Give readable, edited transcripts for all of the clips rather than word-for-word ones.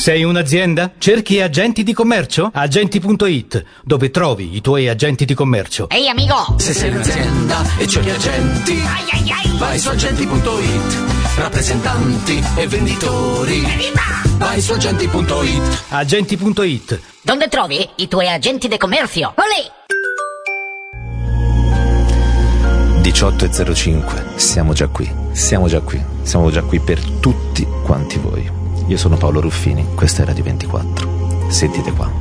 Sei un'azienda? Cerchi agenti di commercio? Agenti.it, dove trovi i tuoi agenti di commercio. Ehi amico! Se sei un'azienda e cerchi agenti, vai su agenti.it. Rappresentanti e venditori, vai su agenti.it. Agenti.it. Dove trovi i tuoi agenti di commercio? Olè! 18:05, siamo già qui per tutti quanti voi. Io sono Paolo Ruffini, questa è Radio 24. Sentite qua.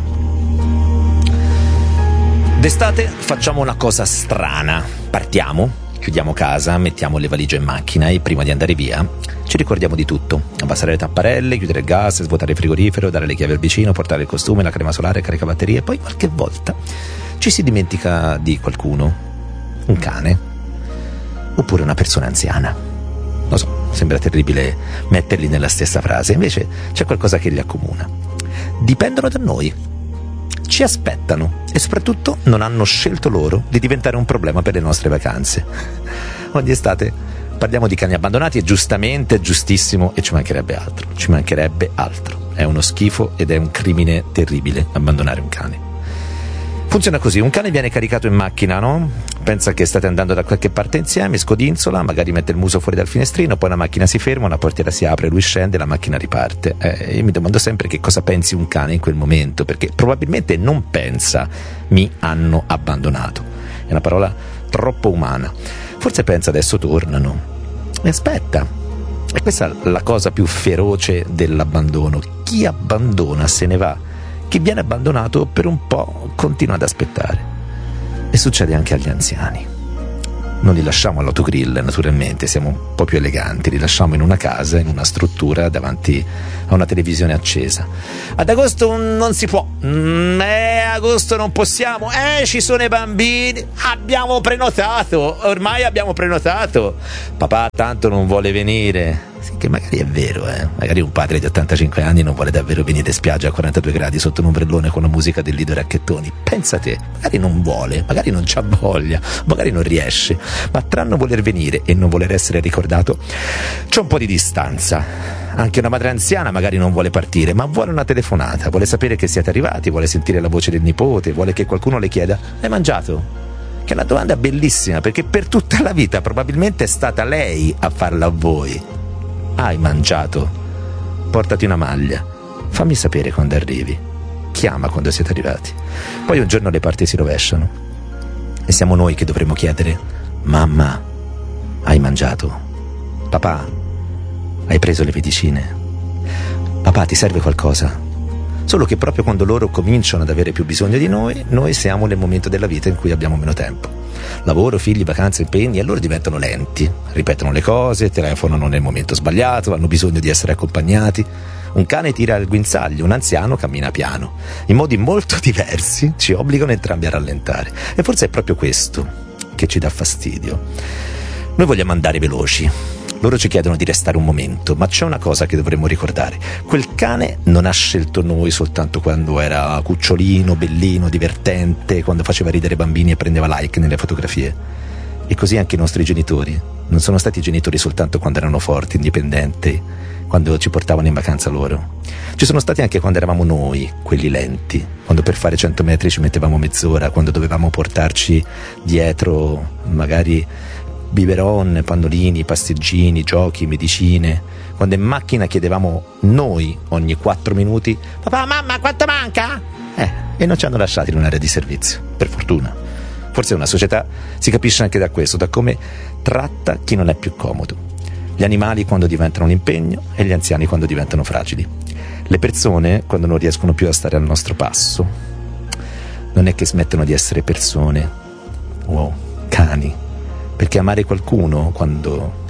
D'estate facciamo una cosa strana. Partiamo, chiudiamo casa, mettiamo le valigie in macchina e prima di andare via ci ricordiamo di tutto. Abbassare le tapparelle, chiudere il gas, svuotare il frigorifero, dare le chiavi al vicino, portare il costume, la crema solare, caricabatterie. Poi qualche volta ci si dimentica di qualcuno. Un cane. Oppure una persona anziana. Lo so, sembra terribile metterli nella stessa frase, invece c'è qualcosa che li accomuna. Dipendono da noi, ci aspettano e soprattutto non hanno scelto loro di diventare un problema per le nostre vacanze. Ogni estate parliamo di cani abbandonati e giustamente, è giustissimo, e ci mancherebbe altro. È uno schifo ed è un crimine terribile abbandonare un cane. Funziona così, un cane viene caricato in macchina, no? Pensa che state andando da qualche parte insieme, scodinzola, magari mette il muso fuori dal finestrino, poi la macchina si ferma, una portiera si apre, lui scende e la macchina riparte. Io mi domando sempre che cosa pensi un cane in quel momento, perché probabilmente non pensa mi hanno abbandonato. È una parola troppo umana. Forse pensa adesso tornano. E aspetta. E questa è la cosa più feroce dell'abbandono. Chi abbandona se ne va. Chi viene abbandonato per un po' continua ad aspettare. E succede anche agli anziani. Non li lasciamo all'autogrill, naturalmente, siamo un po' più eleganti, li lasciamo in una casa, in una struttura, davanti a una televisione accesa. Ad agosto non si può, agosto non possiamo, ci sono i bambini, ormai abbiamo prenotato, papà tanto non vuole venire. Sì, che magari è vero, magari un padre di 85 anni non vuole davvero venire in spiaggia a 42 gradi sotto un ombrellone con la musica del Lido e Racchettoni. Pensa te, magari non vuole, magari non c'ha voglia, magari non riesce, ma tra non voler venire e non voler essere ricordato c'è un po' di distanza. Anche una madre anziana magari non vuole partire, ma vuole una telefonata, vuole sapere che siete arrivati, vuole sentire la voce del nipote, vuole che qualcuno le chieda: hai mangiato? Che è una domanda bellissima, perché per tutta la vita probabilmente è stata lei a farla a voi. Hai mangiato? Portati una maglia, fammi sapere quando arrivi, chiama quando siete arrivati. Poi un giorno le parti si rovesciano e siamo noi che dovremmo chiedere: mamma, hai mangiato? Papà, hai preso le medicine? Papà, ti serve qualcosa? Solo che proprio quando loro cominciano ad avere più bisogno di noi siamo nel momento della vita in cui abbiamo meno tempo. Lavoro, figli, vacanze, impegni, e allora diventano lenti, ripetono le cose, telefonano nel momento sbagliato, hanno bisogno di essere accompagnati. Un cane tira il guinzaglio, un anziano cammina piano. In modi molto diversi ci obbligano entrambi a rallentare. E forse è proprio questo che ci dà fastidio. Noi vogliamo andare veloci. Loro ci chiedono di restare un momento, ma c'è una cosa che dovremmo ricordare. Quel cane non ha scelto noi soltanto quando era cucciolino, bellino, divertente, quando faceva ridere bambini e prendeva like nelle fotografie. E così anche i nostri genitori. Non sono stati genitori soltanto quando erano forti, indipendenti, quando ci portavano in vacanza loro. Ci sono stati anche quando eravamo noi, quelli lenti, quando per fare 100 metri ci mettevamo mezz'ora, quando dovevamo portarci dietro magari biberon, pannolini, pastiggini, giochi, medicine, quando in macchina chiedevamo noi ogni 4 minuti: papà, mamma, quanto manca? E non ci hanno lasciati in un'area di servizio, per fortuna. Forse una società si capisce anche da questo, da come tratta chi non è più comodo. Gli animali quando diventano un impegno e gli anziani quando diventano fragili. Le persone quando non riescono più a stare al nostro passo. Non è che smettono di essere persone o cani, perché amare qualcuno quando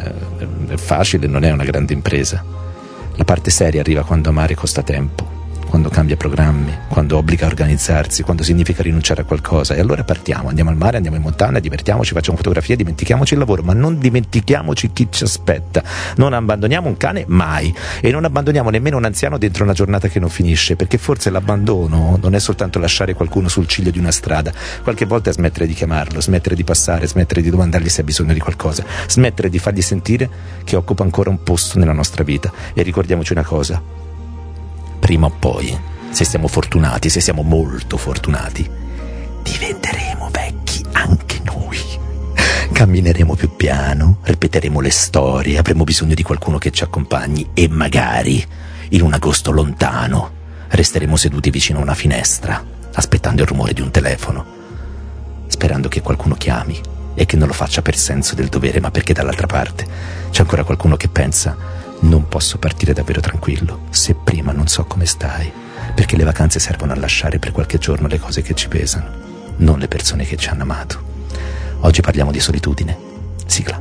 è facile non è una grande impresa. La parte seria arriva quando amare costa tempo, quando cambia programmi, quando obbliga a organizzarsi, quando significa rinunciare a qualcosa. E allora partiamo, andiamo al mare, andiamo in montagna, divertiamoci, facciamo fotografie, dimentichiamoci il lavoro, ma non dimentichiamoci chi ci aspetta. Non abbandoniamo un cane mai, e non abbandoniamo nemmeno un anziano dentro una giornata che non finisce, perché forse l'abbandono non è soltanto lasciare qualcuno sul ciglio di una strada. Qualche volta è smettere di chiamarlo, smettere di passare, smettere di domandargli se ha bisogno di qualcosa, smettere di fargli sentire che occupa ancora un posto nella nostra vita. E ricordiamoci una cosa: prima o poi, se siamo fortunati, se siamo molto fortunati, diventeremo vecchi anche noi. Cammineremo più piano, ripeteremo le storie, avremo bisogno di qualcuno che ci accompagni e magari, in un agosto lontano, resteremo seduti vicino a una finestra, aspettando il rumore di un telefono, sperando che qualcuno chiami e che non lo faccia per senso del dovere, ma perché dall'altra parte c'è ancora qualcuno che pensa: non posso partire davvero tranquillo se prima non so come stai, perché le vacanze servono a lasciare per qualche giorno le cose che ci pesano, non le persone che ci hanno amato. Oggi parliamo di solitudine. Sigla.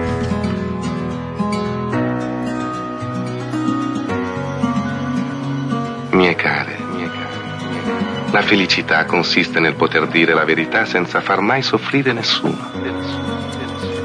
Mie care, la felicità consiste nel poter dire la verità senza far mai soffrire nessuno.